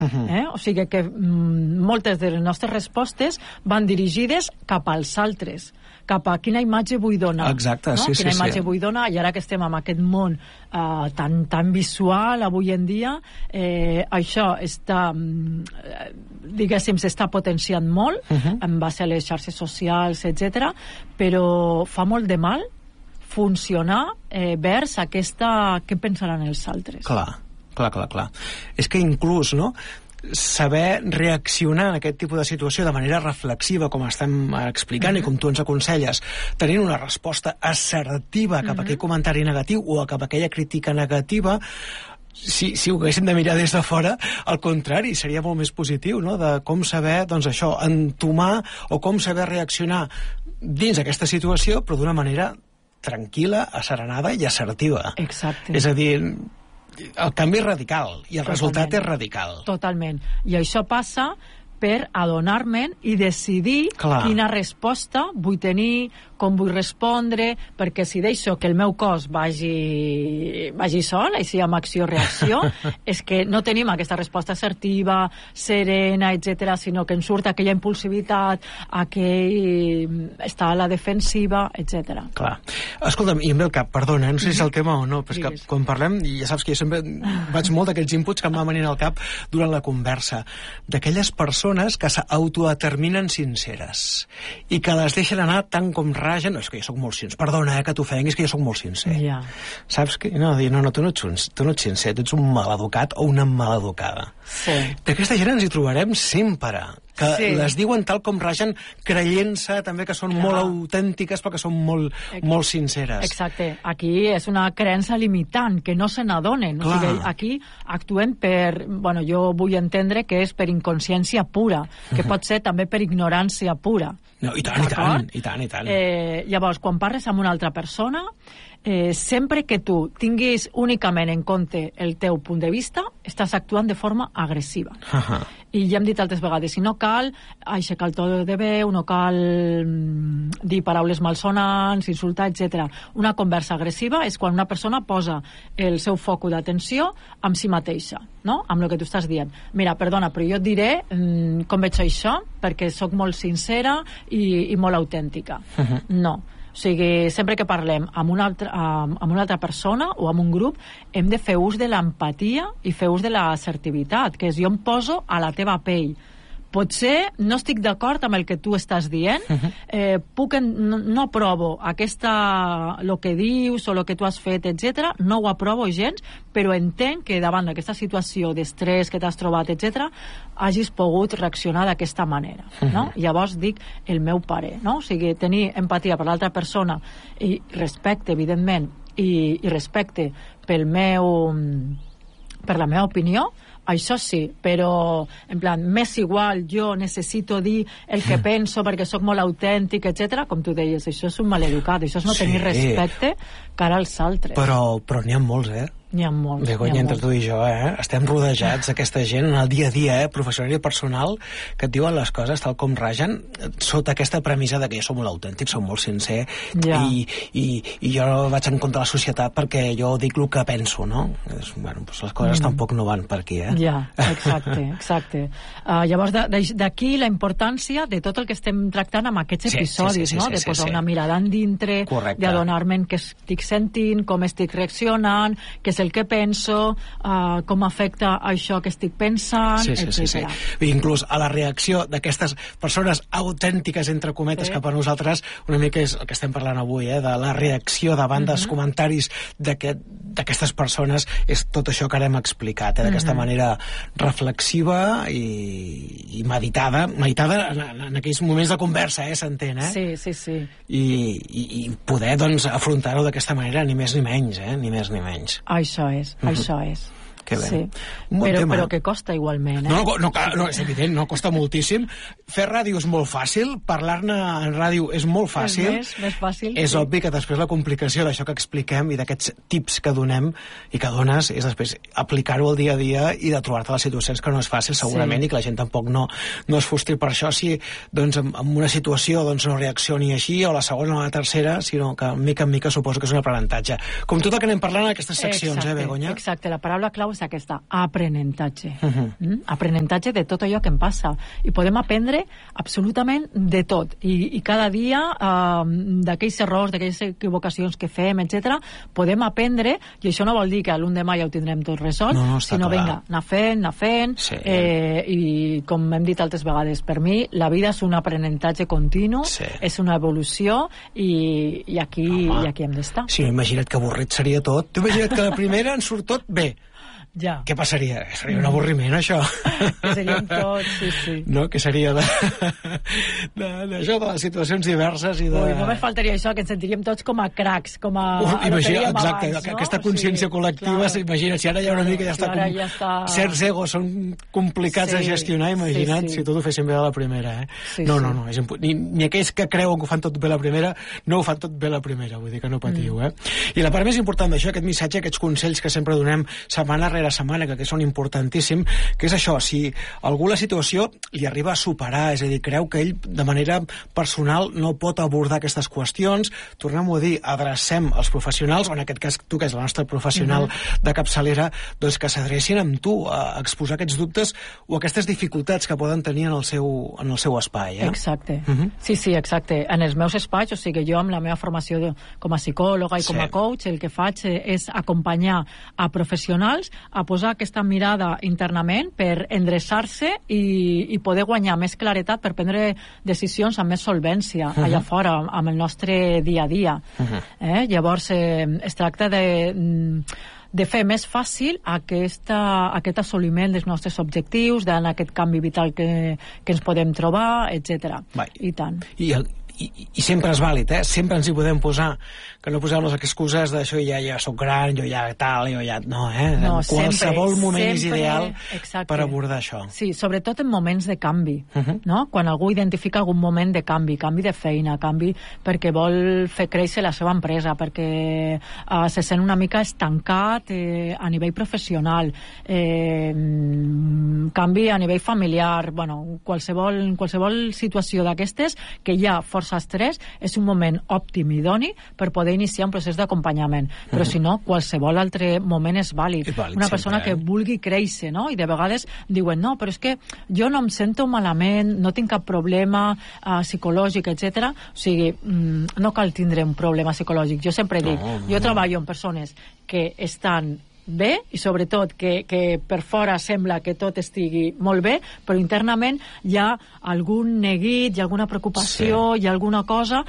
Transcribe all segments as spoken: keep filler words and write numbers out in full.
Uh-huh. eh? O sigui que mm, moltes de les nostres respostes van dirigides cap als altres, cap a quina imatge vull donar. Exacte, no? sí, Quina sí, imatge sí. vull donar, i ara que estem en aquest món uh, tan, tan visual avui en dia, eh, això està, mm, diguéssim, s'està potenciant molt, uh-huh. en base a les xarxes socials, etcètera, però fa molt de mal funcionar eh, vers aquesta... què pensaran els altres? Clar, clar, clar, clar. És que inclús, no?, saber reaccionar en aquest tipus de situació de manera reflexiva, com estem explicant uh-huh. i com tu ens aconselles, tenint una resposta assertiva cap uh-huh. a aquell comentari negatiu o cap a aquella crítica negativa, si, si ho haguéssim de mirar des de fora, al contrari, seria molt més positiu, no?, de com saber, doncs això, entomar o com saber reaccionar dins aquesta situació, però d'una manera tranquil·la, asserenada i assertiva. Exacte. És a dir, el canvi és radical i el Totalment. Resultat és radical. Totalment. I això passa per adonar-me'n i decidir Clar. Quina resposta vull tenir, com vull respondre, perquè si deixo que el meu cos vagi, vagi sol, així amb acció-reacció, és que no tenim aquesta resposta assertiva, serena, etcètera, sinó que ens surt aquella impulsivitat, aquell estar a la defensiva, etcètera. Clar. Escolta'm, i em ve el cap, perdona, no sé si és el tema o no, però és que quan parlem, i ja saps que jo sempre vaig molt d'aquells inputs que em van venint al cap durant la conversa, d'aquelles persones que s'autodeterminen sinceres i que les deixen anar tant com ragen. És que jo soc molt sincer, perdona eh, que t'ofenguis, que jo soc molt sincer. Ja. Saps que? No, no, no, tu no ets, tu no ets sincer, tu ets un maleducat o una maleducada. Sí. D'aquesta gent ens hi trobarem sempre, que sí. les diuen tal com ragen, creient-se també que són Clar. Molt autèntiques però que són molt, Ex molt sinceres. Exacte. Aquí és una creença limitant, que no se n'adonen. O sigui, aquí actuem per... Bueno, jo vull entendre que és per inconsciència pura, que pot ser també per ignorància pura. No, i tant, i tant, i tant, i tant. Eh, llavors, quan parles amb una altra persona, eh, sempre que tu tinguis únicament en compte el teu punt de vista, estàs actuant de forma agressiva. Uh-huh. I ja hem dit altres vegades, si no cal aixecar el to de veu, no cal mm, dir paraules malsonants, insultar, etcètera. Una conversa agressiva és quan una persona posa el seu focus d'atenció amb si mateixa, no? Amb el que tu estàs dient. Mira, perdona, però jo et diré mm, com veig això, perquè sóc molt sincera i, i molt autèntica. Uh-huh. No. O sigui, sempre que parlem amb una, altra, amb, amb una altra persona o amb un grup, hem de fer ús de l'empatia i fer ús de l'assertivitat, que és jo em poso a la teva pell. Potser no estic d'acord amb el que tu estàs dient, eh, puc en, no, no aprovo aquesta, el que dius o el que tu has fet, etcètera, no ho aprovo gens, però entenc que davant d'aquesta situació d'estrès que t'has trobat, etcètera, hagis pogut reaccionar d'aquesta manera, no? Uh-huh. Llavors dic el meu parer, no? O sigui, tenir empatia per l'altra persona i respecte, evidentment, i, i respecte pel meu, per la meva opinió, això sí, però en plan, m'és igual, jo necessito dir el que penso perquè sóc molt autèntic, etcètera. Com tu deies, això és un maleducat, això és no tenir sí. respecte cara als altres. Però, però n'hi ha molts, eh? N'hi ha molts. Begoña, entre tu i jo, eh? Estem rodejats d'aquesta gent en el dia a dia, eh? Professional i personal, que et diuen les coses tal com ragen, sota aquesta premissa de que jo som molt autèntic, som molt sincer, ja. i, i, i jo vaig en contra de la societat perquè jo dic el que penso, no? És, bueno, doncs les coses mm. tampoc no van per aquí, eh? Ja, exacte, exacte. Uh, llavors, d'aquí la importància de tot el que estem tractant amb aquests episodis, sí, sí, sí, no? Sí, sí, de posar sí, sí. una mirada en dintre, correcte. D'adonar-me'n què estic sentint, com estic reaccionant, què és el que penso, uh, com afecta això que estic pensant, sí, sí, etcètera. Sí, sí. I inclús a la reacció d'aquestes persones autèntiques, entre cometes, sí. cap a nosaltres, una mica és el que estem parlant avui, eh? De la reacció davant dels uh-huh. comentaris d'aquestes persones, és tot això que ara hem explicat, eh? D'aquesta uh-huh. manera reflexiva i, i meditada, meditada en, en aquells moments de conversa, eh? S'entén, eh? Sí, sí, sí. I, i, i poder, doncs, afrontar-ho d'aquesta manera, ni més ni menys, eh? Ni més ni menys. Això és, uh-huh. això és. Que bé. Sí. Però, però que costa igualment, eh? No, no, no, no, és evident, no, costa moltíssim. Fer ràdio és molt fàcil, parlar-ne en ràdio és molt fàcil. És més, més fàcil. És sí. obvi que després la complicació d'això que expliquem i d'aquests tips que donem i que dones és després aplicar-ho al dia a dia i de trobar-te les situacions que no és fàcil segurament sí. I que la gent tampoc no, no es frustri per això si doncs, en, en una situació doncs, no reaccioni així o la segona o la tercera, sinó que mica en mica suposo que és un aprenentatge. Com tot el que anem parlant en aquestes seccions, exacte, eh, Begoña? Exacte, la paraula clau clau és aquesta, aprenentatge. Uh-huh. mm? Aprenentatge de tot allò que em passa. I podem aprendre absolutament de tot. I, i cada dia uh, d'aquells errors, d'aquelles equivocacions que fem, etcètera, podem aprendre, i això no vol dir que l'un de maig ja ho tindrem tot resolt, no, no, sinó, clar. vinga, anar fent, anar fent, sí. eh, i com hem dit altres vegades, per mi, la vida és un aprenentatge continu, sí. és una evolució, i, i, aquí, i aquí hem d'estar. Sí, imagina't que avorrit seria tot. Tu imagina't que la primera en surt tot bé. Ja. Què passaria? Seria un avorriment, això. Que seríem tots, sí, sí. No? Que seria de, de, d'això, de les situacions diverses i de... Ui, només faltaria això, que ens sentiríem tots com a cracs, com a... Uf, imagina, exacte, abans, no? Aquesta consciència sí, col·lectiva, clar, imagina, si ara hi ha una mica ja està... Com, ja està... Certs egos són complicats sí, de gestionar, imagina't, sí, sí. si tot ho féssim bé a la primera, eh? Sí, no, no, no, és imp... ni, ni aquells que creuen que ho fan tot bé a la primera, no ho fan tot bé a la primera, vull dir que no patiu, mm. eh? I la part més important d'això, aquest missatge, aquests consells que sempre donem setmana rere setmana, que, que són importantíssims, que és això, si algú la situació li arriba a superar, és a dir, creu que ell de manera personal no pot abordar aquestes qüestions, tornem-ho a dir, adrecem als professionals, o en aquest cas tu, que és la nostra professional mm-hmm. de capçalera, doncs que s'adrecin amb tu a exposar aquests dubtes o aquestes dificultats que poden tenir en el seu, en el seu espai. Eh? Exacte. Mm-hmm. Sí, sí, exacte. En els meus espais, o sigui, jo amb la meva formació de, com a psicòloga i com sí. a coach, el que faig és acompanyar a professionals a posar aquesta mirada internament per endreçar-se i, i poder guanyar més claretat per prendre decisions amb més solvència uh-huh. allà fora, amb el nostre dia a dia. Uh-huh. Eh? Llavors, eh, es tracta de, de fer més fàcil aquesta, aquest assoliment dels nostres objectius, d'anar aquest canvi vital que, que ens podem trobar, etcètera. I tant. I el I, i sempre és vàlid, eh? Sempre ens hi podem posar, que no posem les excuses d'això, ja, ja soc gran, jo ja tal, jo ja... No, eh? No, en qualsevol sempre, moment sempre, és ideal exacte. Per abordar això. Sí, sobretot en moments de canvi, uh-huh. no? Quan algú identifica algun moment de canvi, canvi de feina, canvi perquè vol fer créixer la seva empresa, perquè uh, se sent una mica estancat eh, a nivell professional, eh, canvi a nivell familiar, bueno, qualsevol, qualsevol situació d'aquestes que hi ha força estrès, és un moment òptim i idoni per poder iniciar un procés d'acompanyament, però si no, qualsevol altre moment és vàlid. És vàlid una persona sempre, eh? que vulgui créixer, no? I de vegades diuen, no, però és que jo no em sento malament, no tinc cap problema uh, psicològic, etcètera. O sigui, mm, no cal tindre un problema psicològic. Jo sempre dic, no, no. jo treballo amb persones que estan bé, i sobretot que, que per fora sembla que tot estigui molt bé, però internament hi ha algun neguit, hi ha alguna preocupació, sí. hi ha alguna cosa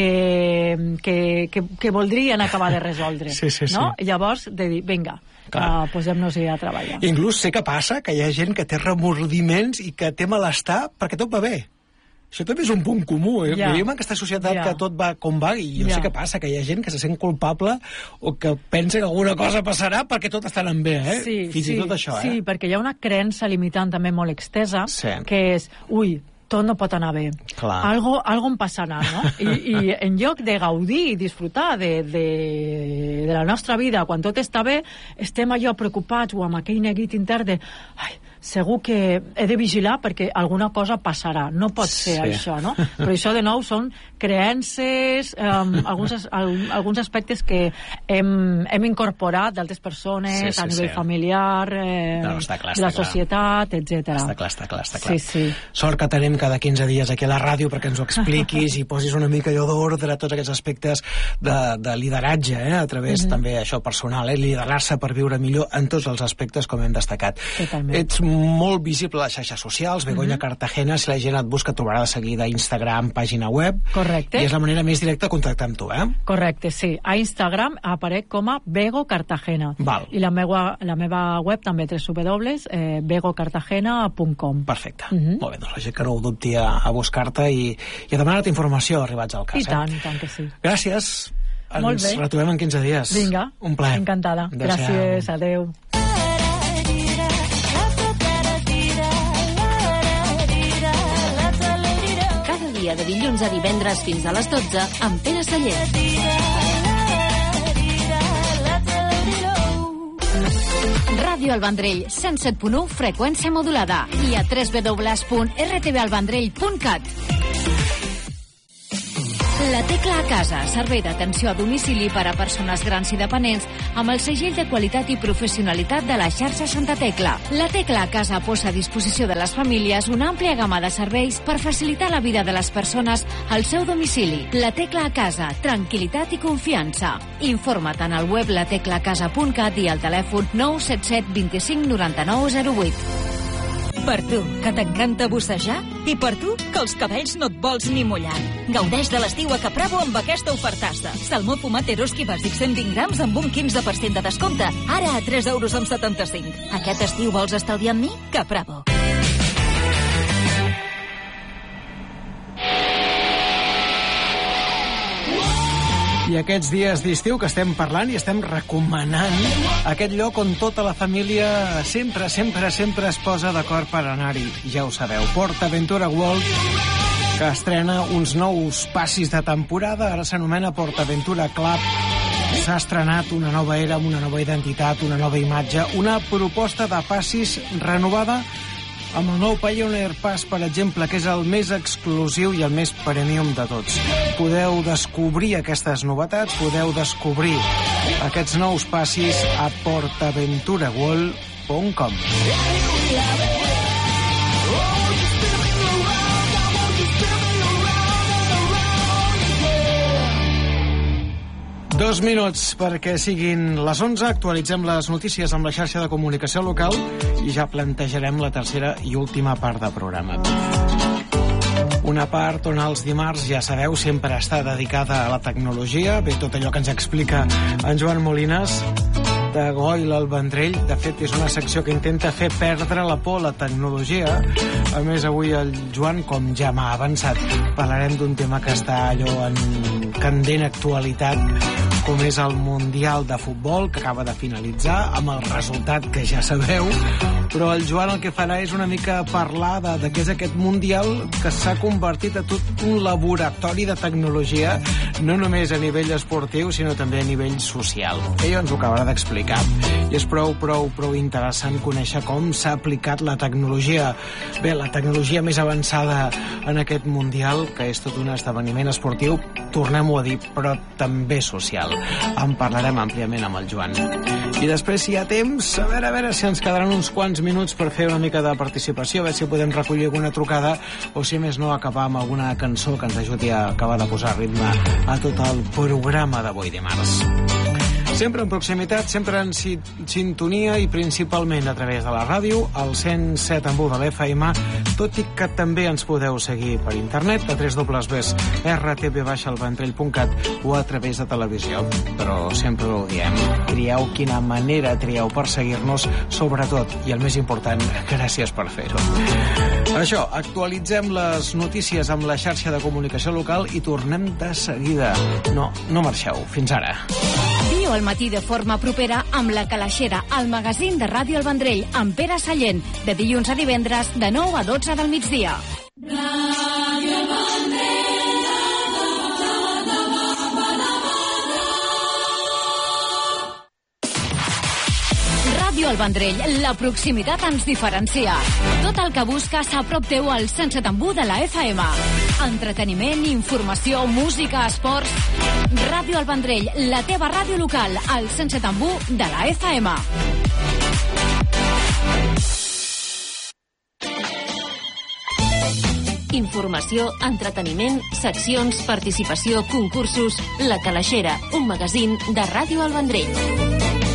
que, que, que, que voldrien acabar de resoldre. Sí, sí, sí. No? Llavors, de dir, vinga, uh, posem-nos-hi a treballar. Inclús sé que passa que hi ha gent que té remordiments i que té malestar perquè tot va bé. Això també és un punt comú, eh? Ja. Vivim en aquesta societat ja. que tot va com va, i jo ja. sé que passa, que hi ha gent que se sent culpable o que pensa que alguna cosa passarà perquè tot està anant bé, eh? Sí, Fins sí, i tot això, sí, eh? Sí, perquè hi ha una creença limitant també molt extesa, sí. que és, ui, tot no pot anar bé. Clar. Algo, algo em passarà, no? I, I en lloc de gaudir i disfrutar de, de, de la nostra vida, quan tot està bé, estem allò preocupats o amb aquell neguit intern de... Ai, segur que he de vigilar perquè alguna cosa passarà. No pot ser sí. això, no? Però això, de nou, són creences, um, alguns, alguns aspectes que hem, hem incorporat d'altres persones sí, sí, a nivell sí. familiar, eh, no, està clar, de la està societat, clar. etcètera. Està clar, està clar, està clar. Sí, sí. Sort que tenim cada quinze dies aquí a la ràdio perquè ens ho expliquis i posis una mica d'ordre a tots aquests aspectes de, de lideratge, eh? A través mm-hmm. també això personal, eh? Liderar-se per viure millor en tots els aspectes, com hem destacat. Totalment. Ets molt visible a les xarxes socials, Begoña mm-hmm. Cartagena, si la gent et busca trobarà de seguida Instagram, pàgina web. Correcte. I és la manera més directa de contactar amb tu, eh? Correcte, sí. A Instagram aparec com a Bego Cartagena. Val. I la meva, la meva web també, w w w punt bego cartagena punt com. Perfecte. Mm-hmm. Molt bé, doncs la gent que no ho dubti a, a buscar-te i, i a demanar-te informació arribats al cas. I tant, eh? i tant que sí. Gràcies. Molt Ens bé. retrobem en quinze dies. Vinga. Un plaer. Encantada. Gràcies, adeu. De dilluns a divendres fins a les dotze amb Pere Sallés. Ràdio El Vendrell, cent set punt u, freqüència modulada, i a w w w punt r t v el vendrell punt cat. La Tecla a Casa, servei d'atenció a domicili per a persones grans i dependents amb el segell de qualitat i professionalitat de la xarxa Santa Tecla. La Tecla a Casa posa a disposició de les famílies una àmplia gamma de serveis per facilitar la vida de les persones al seu domicili. La Tecla a Casa, tranquil·litat i confiança. Informa't en el web la tecla casa punt cat i al telèfon nou set set dos cinc nou nou zero vuit. Per tu, que t'encanta bussejar, i per tu, que els cabells no et vols ni mullar. Gaudeix de l'estiu a Capravo amb aquesta ofertassa. Salmó fumat Eroski bàsic cent vint grams amb un quinze per cent de descompte, ara a tres euros amb setanta-cinc. Aquest estiu vols estalviar amb mi? Capravo. I aquests dies d'estiu que estem parlant i estem recomanant aquest lloc on tota la família sempre, sempre, sempre es posa d'acord per anar-hi. Ja ho sabeu, PortAventura World, que estrena uns nous passis de temporada, ara s'anomena PortAventura Club. S'ha estrenat una nova era amb una nova identitat, una nova imatge, una proposta de passis renovada amb el nou Pioneer Pass, per exemple, que és el més exclusiu i el més premium de tots. Podeu descobrir aquestes novetats, podeu descobrir aquests nous passis a port aventura world punt com. Dos minuts perquè siguin les onze, actualitzem les notícies amb la xarxa de comunicació local i ja plantejarem la tercera i última part del programa. Una part on els dimarts, ja sabeu, sempre està dedicada a la tecnologia, bé, tot allò que ens explica en Joan Molines, de Goil al Vendrell. De fet, és una secció que intenta fer perdre la por a la tecnologia. A més, avui el Joan, com ja m'ha avançat, parlarem d'un tema que està allò en candent actualitat, com és el Mundial de Futbol, que acaba de finalitzar, amb el resultat que ja sabeu, però el Joan el que farà és una mica parlar de, de què és aquest Mundial que s'ha convertit a tot un laboratori de tecnologia, no només a nivell esportiu, sinó també a nivell social. Ell ens ho acabarà d'explicar. I és prou, prou, prou interessant conèixer com s'ha aplicat la tecnologia. Bé, la tecnologia més avançada en aquest Mundial, que és tot un esdeveniment esportiu, tornem-ho a dir, però també social. En parlarem àmpliament amb el Joan. I després, si hi ha temps, a veure, a veure si ens quedaran uns quants minuts per fer una mica de participació, a veure si podem recollir alguna trucada o, si més no, acabar amb alguna cançó que ens ajudi a acabar de posar ritme a tot el programa d'avui dimarts. Sempre en proximitat, sempre en sintonia i principalment a través de la ràdio, al cent set coma u de l'F M, tot i que també ens podeu seguir per internet a w w w punt r t v el vendrell punt cat o a través de televisió. Però sempre ho diem, trieu quina manera trieu per seguir-nos, sobretot, i el més important, gràcies per fer-ho. Això, actualitzem les notícies amb la xarxa de comunicació local i tornem de seguida. No, no marxeu. Fins ara. Viu al matí de forma propera amb La Calaixera, el magazín de Ràdio El Vendrell, amb Pere Sallent, de dilluns a divendres, de nou a dotze del migdia. Ràdio El Vendrell. Ràdio El Vendrell, la proximitat ens diferencia. Tot el que busques a prop teu al cent set coma u de la F M. Entreteniment, informació, música, esports. Ràdio El Vendrell, la teva ràdio local, al cent set coma u de la F M. Informació, entreteniment, seccions, participació, concursos. La Calaixera, un magazín de Ràdio El Vendrell.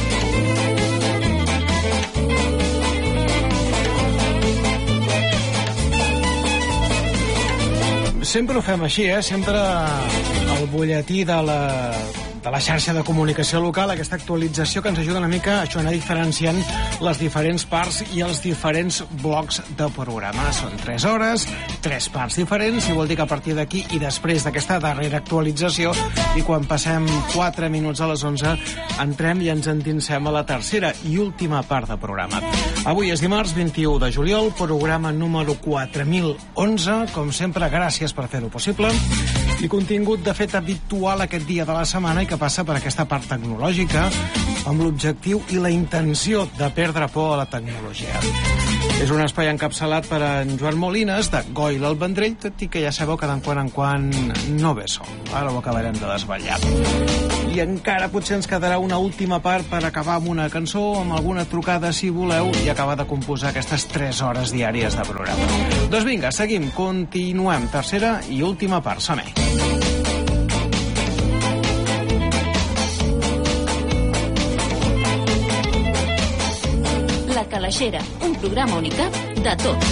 Sempre ho fem així, eh? Sempre el butlletí de la, de la xarxa de comunicació local, aquesta actualització que ens ajuda una mica a això, anar diferenciant les diferents parts i els diferents blocs de programa. Són tres hores, tres parts diferents, i vol dir que a partir d'aquí i després d'aquesta darrera actualització, i quan passem quatre minuts a les onze, entrem i ens endinsem a la tercera i última part del programa. Avui és dimarts vint-i-u de juliol, programa número quatre mil onze. Com sempre, gràcies per fer-ho possible. I contingut, de fet, habitual aquest dia de la setmana i que passa per aquesta part tecnològica amb l'objectiu i la intenció de perdre por a la tecnologia. És un espai encapçalat per en Joan Molines, de Goil al Vendrell, tot i que ja sabeu que de quan en quan no ve sol. Ara ho acabarem de desvetllar. I encara potser ens quedarà una última part per acabar amb una cançó, amb alguna trucada, si voleu, i acabar de composar aquestes tres hores diàries de programa. Doncs vinga, seguim, continuem. Tercera i última part, som-hi. La Calaixera, un programa unicat de tot.